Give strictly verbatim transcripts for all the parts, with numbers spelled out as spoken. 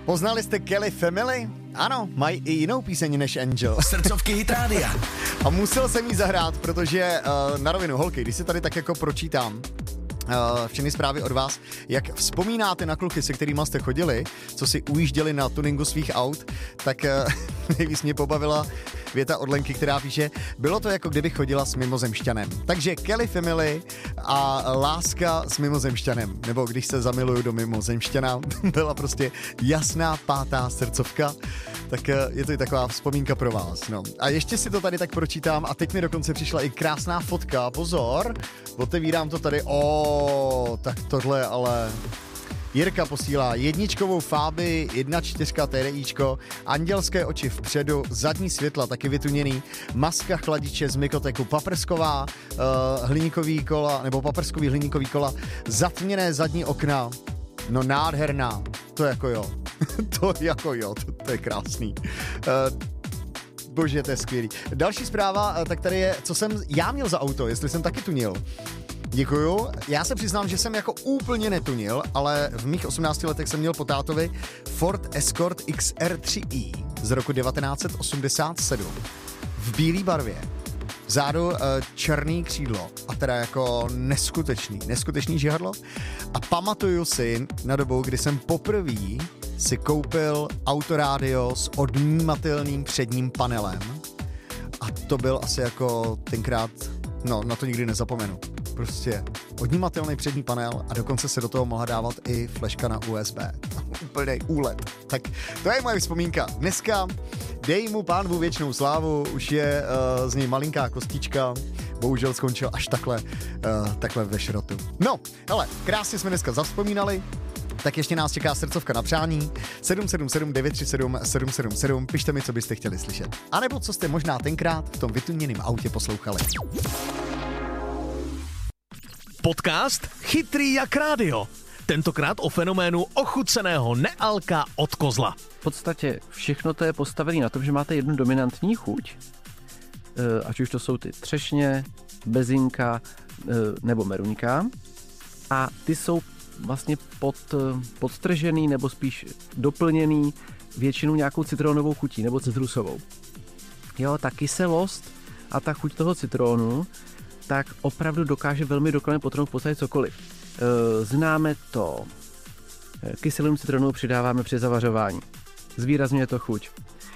Poznali jste Kelly Family? Ano, mají i jinou píseň než Angel. Srdcovky Hit Rádia. A musel jsem jí zahrát, protože uh, na rovinu, holky, když si tady tak jako pročítám Uh, všechny zprávy od vás, jak vzpomínáte na kluky, se kterými jste chodili, co si ujížděli na tuningu svých aut, tak uh, nejvíc mě pobavila věta od Lenky, která píše, bylo to jako kdyby chodila s mimozemšťanem. Takže Kelly Family a láska s mimozemšťanem, nebo když se zamiluju do mimozemšťana, byla prostě jasná pátá srdcovka, tak uh, je to i taková vzpomínka pro vás. No. A ještě si to tady tak pročítám a teď mi dokonce přišla i krásná fotka, pozor, otevírám to tady, o, tak tohle ale... Jirka posílá jedničkovou Fáby, jedna čtyřka TDIčko, andělské oči vpředu, zadní světla taky vytuněný, maska chladiče z Mykoteku, paprsková uh, hliníkový kola, nebo paprskový hliníkový kola, zatměné zadní okna, no nádherná, to jako jo, to jako jo, to, to je krásný. Uh, Bože, to je skvělý. Další zpráva, tak tady je, co jsem já měl za auto, jestli jsem taky tunil. Děkuju. Já se přiznám, že jsem jako úplně netunil, ale v mých osmnácti letech jsem měl po tátovi Ford Escort X R tři i z roku devatenáct set osmdesát sedm v bílé barvě. Vzadu uh, černý křídlo a teda jako neskutečný, neskutečný žihadlo. A pamatuju si na dobu, kdy jsem poprvé si koupil autorádio s odnímatelným předním panelem a to byl asi jako tenkrát, no na to nikdy nezapomenu. Prostě odnímatelný přední panel a dokonce se do toho mohla dávat i fleška na U S B. Úplný úlet. Tak to je moje vzpomínka. Dneska dej mu pán Bůh věčnou slávu, už je uh, z něj malinká kostička, bohužel skončil až takhle, uh, takhle ve šrotu. No, hele, krásně jsme dneska zavzpomínali, tak ještě nás čeká srdcovka na přání sedm sedm sedm devět tři sedm sedm sedm sedm, pište mi, co byste chtěli slyšet. A nebo co jste možná tenkrát v tom vytuněném autě poslouchali. Podcast Chytrý jak rádio. Tentokrát o fenoménu ochuceného nealka od kozla. V podstatě všechno to je postavené na tom, že máte jednu dominantní chuť, ať už to jsou ty třešně, bezinka nebo meruňka, a ty jsou vlastně pod, podstržený nebo spíš doplněný většinou nějakou citronovou chutí nebo citrusovou. Jo, ta kyselost a ta chuť toho citronu tak opravdu dokáže velmi dokonale potrhnout v podstatě cokoliv. Známe to. Kyselému citronu přidáváme při zavařování. Zvýrazňuje to chuť.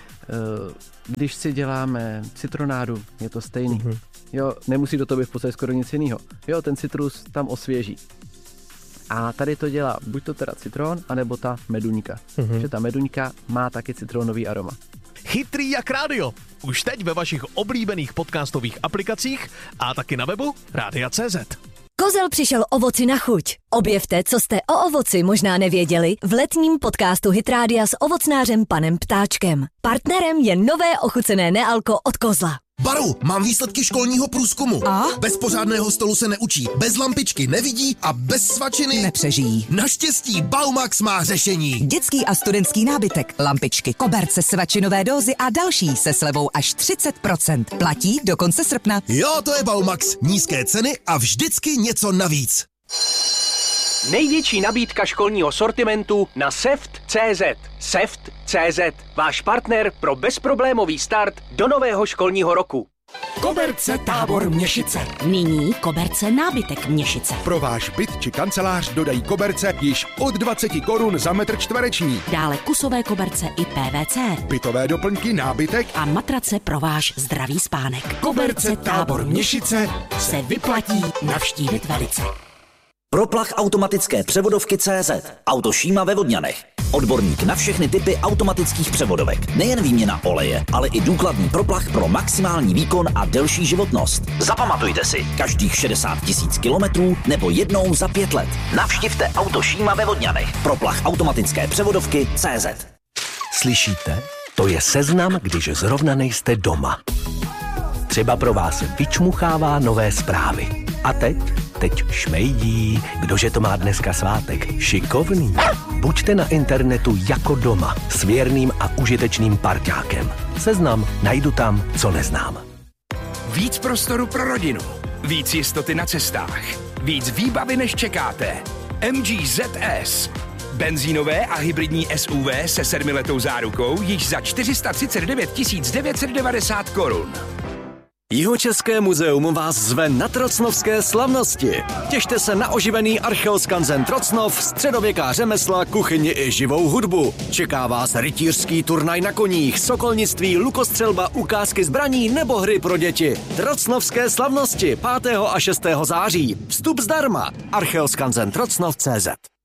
Když si děláme citronádu, je to stejný. Mm-hmm. Jo, nemusí do toho být v podstatě skoro nic jiného. Jo, ten citrus tam osvěží. A tady to dělá buď to teda citron, anebo ta meduňka. Mm-hmm. Že ta meduňka má taky citronový aroma. Chytrý jak rádio. Už teď ve vašich oblíbených podcastových aplikacích a taky na webu rádia tečka cé zet. Kozel přišel ovoci na chuť. Objevte, co jste o ovoci možná nevěděli v letním podcastu Hit Rádia s ovocnářem panem Ptáčkem. Partnerem je nové ochucené nealko od Kozla. Baru, mám výsledky školního průzkumu. A? Bez pořádného stolu se neučí, bez lampičky nevidí a bez svačiny nepřežijí. Naštěstí Baumax má řešení. Dětský a studentský nábytek, lampičky, koberce, svačinové dózy a další se slevou až třicet procent. Platí do konce srpna. Jo, to je Baumax. Nízké ceny a vždycky něco navíc. Největší nabídka školního sortimentu na seft tečka cé zet. seft tečka cé zet, váš partner pro bezproblémový start do nového školního roku. Koberce Tábor Měšice. Nyní koberce nábytek Měšice. Pro váš byt či kancelář dodají koberce již od dvacet korun za metr čtvereční. Dále kusové koberce i P V C. Bytové doplňky, nábytek a matrace pro váš zdravý spánek. Koberce Tábor Měšice se vyplatí navštívit velice. Proplach automatické převodovky tečka cé zet. Auto Šíma ve Vodňanech. Odborník na všechny typy automatických převodovek. Nejen výměna oleje, ale i důkladný proplach pro maximální výkon a delší životnost. Zapamatujte si, každých šedesát tisíc kilometrů nebo jednou za pět let. Navštivte Auto Šíma ve Vodňanech. Proplach automatické převodovky tečka cé zet. Slyšíte? To je seznam, když zrovna nejste doma. Třeba pro vás vyčmuchává nové zprávy. A teď? Teď šmejdí. Kdože to má dneska svátek? Šikovný. Buďte na internetu jako doma s věrným a užitečným parťákem. Seznam najdu tam, co neznám. Víc prostoru pro rodinu. Víc jistoty na cestách. Víc výbavy, než čekáte. M G Z S. Benzínové a hybridní S U V se sedmiletou zárukou již za čtyři sta třicet devět tisíc devět set devadesát korun. Jihočeské muzeum vás zve na Trocnovské slavnosti. Těšte se na oživený archeoskanzen Trocnov, středověká řemesla, kuchyni i živou hudbu. Čeká vás rytířský turnaj na koních, sokolnictví, lukostřelba, ukázky zbraní nebo hry pro děti. Trocnovské slavnosti pátého a šestého září. Vstup zdarma. archeoskanzen trocnov tečka cé zet